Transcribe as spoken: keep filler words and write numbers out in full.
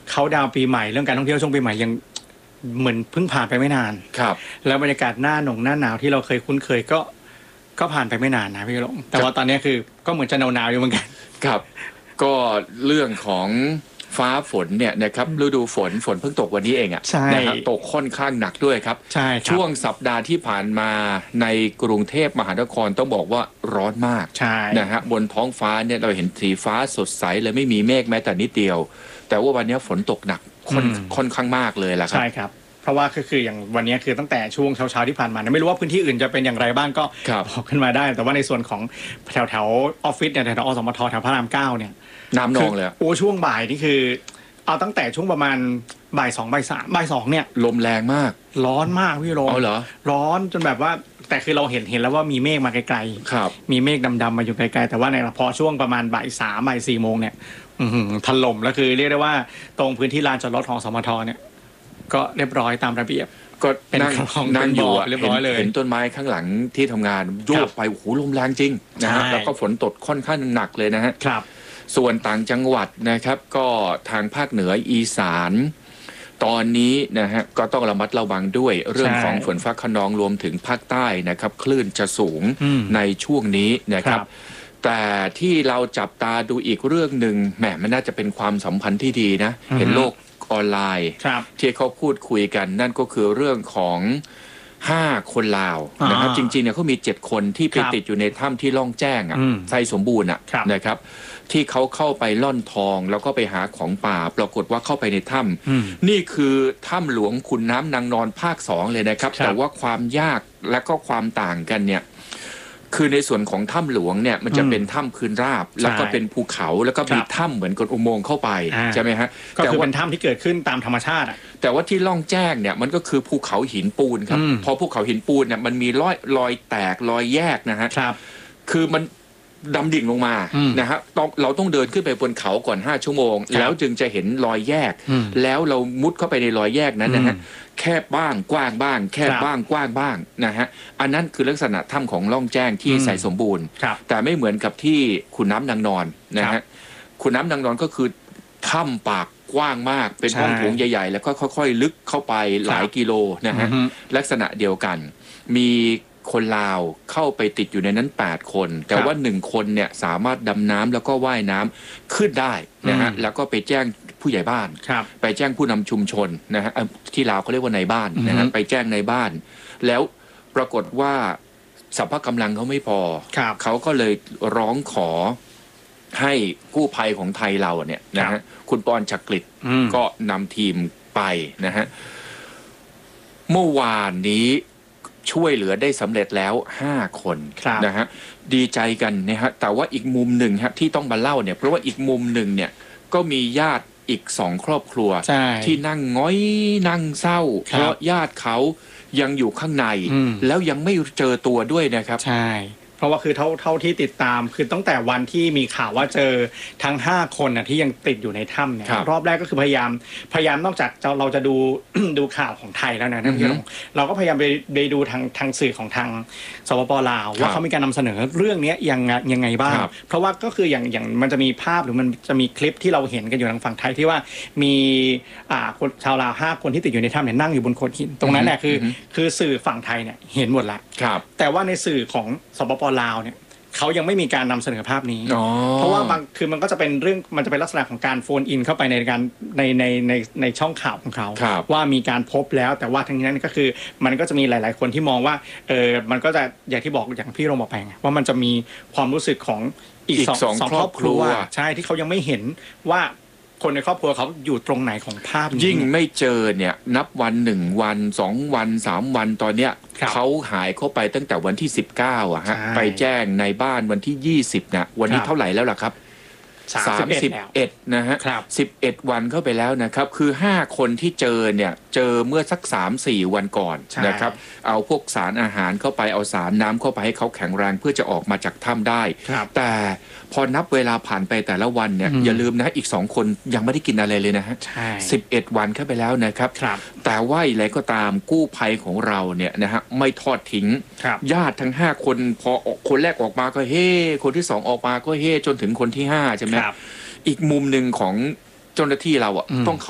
เขาดาวปีใหม่เรื่องการท่องเที่ยวช่วงปีใหม่ยังเหมือนเพิ่งผ่านไปไม่นานครับแล้วบรรยากาศหน้าหนงหน้าหนาวที่เราเคยคุ้นเคยก็ก็ผ่านไปไม่นานนะพี่หลงแต่ว่าตอนนี้คือก็เหมือนจะหนาวๆอยู่เหมือนกันครับก็เรื่องของฟ้าฝนเนี่ยนะครับฤดูฝนฝนเพิ่งตกวันนี้เองอ่ะนะครับตกค่อนข้างหนักด้วยครับช่วงสัปดาห์ที่ผ่านมาในกรุงเทพมหานครต้องบอกว่าร้อนมากนะฮะบนท้องฟ้าเนี่ยเราเห็นสีฟ้าสดใสเลยไม่มีเมฆแม้แต่นิดเดียวแต่ว่าวันนี้ฝนตกหนักค่อนข้างมากเลยล่ะครับใช่ครับเพราะว่าคือคืออย่างวันนี้คือตั้งแต่ช่วงเช้าๆที่ผ่านมาไม่รู้ว่าพื้นที่อื่นจะเป็นอย่างไรบ้างก็บอกขึ้นมาได้แต่ว่าในส่วนของแถวแถวออฟฟิศเนี่ยแถวอสมทแถวพระรามเก้าเนี่ยน้ำนองเลยโอ้ช่วงบ่ายนี่คือเอาตั้งแต่ช่วงประมาณบ่ายสองบ่ายสามบ่ายสองเนี่ยลมแรงมากร้อนมากพี่ร้อนเหรอร้อนจนแบบว่าแต่คือเราเห็นเห็นแล้วว่ามีเมฆมาไกลๆมีเมฆดำๆมาอยู่ไกลๆแต่ว่าในพอช่วงประมาณบ่ายสามบ่ายสี่โมงเนี่ยถล่มแล้วคือเรียกได้ว่าตรงพื้นที่ลานจอดรถของสมทเนี่ยก็เรียบร้อยตามระเบียบก็นั่งนั่งอยู่เรียบร้อยเลยเห็นต้นไม้ข้างหลังที่ทำงานโยกไปโอ้โหลมแรงจริงนะฮะแล้วก็ฝนตกค่อนข้างหนักเลยนะฮะส่วนต่างจังหวัดนะครับก็ทางภาคเหนืออีสานตอนนี้นะฮะก็ต้องระมัดระวังด้วยเรื่องของฝนฟ้าคะนองรวมถึงภาคใต้นะครับคลื่นจะสูงในช่วงนี้นะครับแต่ที่เราจับตาดูอีกเรื่องหนึ่งแหมมันน่าจะเป็นความสัมพันธ์ที่ดีนะเห็นโลกออนไลน์ที่เขาพูดคุยกันนั่นก็คือเรื่องของห้าคนลาวนะครับจริงๆเนี่ยเขามีเจ็ดคนที่ไปติดอยู่ในถ้ำที่ล่องแจ้งอ่ะไซสมบูรณ์อ่ะนะครับที่เขาเข้าไปล่อนทองแล้วก็ไปหาของป่าปรากฏว่าเข้าไปในถ้ำนี่คือถ้ำหลวงขุนน้ำนางนอนภาคสองเลยนะครับแต่ว่าความยากและก็ความต่างกันเนี่ยคือในส่วนของถ้ำหลวงเนี่ยมันจะเป็นถ้ำพื้นราบแล้วก็เป็นภูเขาแล้วก็มีถ้ำเหมือนกับอุโมงค์เข้าไปใช่ไหมฮะก็คือเป็นถ้ำที่เกิดขึ้นตามธรรมชาติแต่ว่าที่ล่องแจ้งเนี่ยมันก็คือภูเขาหินปูนครับพอภูเขาหินปูนเนี่ยมันมีรอยรอยแตกรอยแยกนะฮะคือมันดำดิ่งลงมานะฮะต้องเราต้องเดินขึ้นไปบนเขาก่อนห้าชั่วโมงแล้วจึงจะเห็นรอยแยกแล้วเรามุดเข้าไปในรอยแยกนั้นนะฮะแคบบ้างกว้างบ้างแคบบ้างกว้างบ้างนะฮะอันนั้นคือลักษณะถ้ำของล่องแจ้งที่ใสสมบูรณ์แต่ไม่เหมือนกับที่ขุนน้ำนางนอนนะฮะขุนน้ำนางนอนก็คือถ้ำปากกว้างมากเป็นห้องโถงใหญ่ๆแล้วก็ค่อยๆลึกเข้าไปหลายกิโลนะฮะลักษณะเดียวกันมีคนลาวเข้าไปติดอยู่ในนั้นแปดคนแต่ว่าหนึ่งคนเนี่ยสามารถดำน้ำแล้วก็ว่ายน้ำขึ้นได้นะฮะแล้วก็ไปแจ้งผู้ใหญ่บ้านไปแจ้งผู้นำชุมชนนะฮะที่ลาวเขาเรียกว่าในบ้านนะฮะไปแจ้งในบ้านแล้วปรากฏว่าสัพพะกำลังเขาไม่พอเขาก็เลยร้องขอให้กู้ภัยของไทยเราเนี่ยนะฮะคุณปอนจักริดก็นำทีมไปนะฮะเมื่อวานนี้ช่วยเหลือได้สำเร็จแล้วห้าคนนะฮะดีใจกันนะฮะแต่ว่าอีกมุมหนึ่งฮะที่ต้องมาเล่าเนี่ยเพราะว่าอีกมุมหนึ่งเนี่ยก็มีญาติอีกสองครอบครัวที่นั่งง้อยนั่งเศร้าเพราะญาติเขายังอยู่ข้างในแล้วยังไม่เจอตัวด้วยนะครับใช่เพราะว่าคือเท่าเท่าที่ติดตามคือตั้งแต่วันที่มีข่าวว่าเจอทั้งห้าคนน่ะที่ยังติดอยู่ในถ้ำเนี่ยรอบแรกก็คือพยายามพยายามนอกจากเราจะดู ดูข่าวของไทยแล้วนะท่านผู้ชมเราก็พยายามไปไปดูทางทางสื่อของทางสปป.ลาวว่าเขามีการนำเสนอเรื่องนี้ยังยังไงบ้างเพราะว่าก็คืออย่างอย่างมันจะมีภาพหรือมันจะมีคลิปที่เราเห็นกันอยู่ทางฝั่งไทยที่ว่ามีอ่าคนชาวลาวห้าคนที่ติดอยู่ในถ้ำเนี่ยนั่งอยู่บนโขดหินตรงนั้นแหละคือคือสื่อฝั่งไทยเนี่ยเห็นหมดละแต่ว่าในสื่อของสปป.ลาวเนี่ยเขายังไม่มีการนำเสนอภาพนี้เพราะว่าบางคือมันก็จะเป็นเรื่องมันจะเป็นลักษณะของการโฟนอินเข้าไปในการในในในในช่องข่าวของเขาว่ามีการพบแล้วแต่ว่าทั้งนี้นั้นก็คือมันก็จะมีหลายๆคนที่มองว่าเออมันก็จะอย่างที่บอกอย่างพี่โรมบอกไปไงว่ามันจะมีความรู้สึกของอีกสองครอบครัวใช่ที่เขายังไม่เห็นว่าคนในครอบครัวเขาอยู่ตรงไหนของภาพยิ่งไม่เจอเนี่ยนับวันหนึ่งวันสองวันสามวันตอนเนี้ยเขาหายเข้าไปตั้งแต่วันที่สิบเก้าอ่ะฮะไปแจ้งในบ้านวันที่ยี่สิบนะวันนี้เท่าไหร่แล้วล่ะครับสามสิบเอ็ดนะฮะสิบเอ็ดวันเข้าไปแล้วนะครับคือห้าคนที่เจอเนี่ยเจอเมื่อสัก สามสี่ วันก่อนนะครับเอาพวกสารอาหารเข้าไปเอาสารน้ำเข้าไปให้เขาแข็งแรงเพื่อจะออกมาจากถ้ำได้แต่พอนับเวลาผ่านไปแต่ละวันเนี่ยอย่าลืมนะอีกสองคนยังไม่ได้กินอะไรเลยนะฮะสิบเอ็ดวันเข้าไปแล้วนะครับแต่ว่าอะไรก็ตามกู้ภัยของเราเนี่ยนะฮะไม่ทอดทิ้งญาติทั้งห้าคนพอคนแรกออกมาก็เฮ่คนที่สองออกมาก็เฮ่จนถึงคนที่ห้าใช่ไหมอีกมุมหนึ่งของเจ้าหน้าที่เราอ่ะต้อง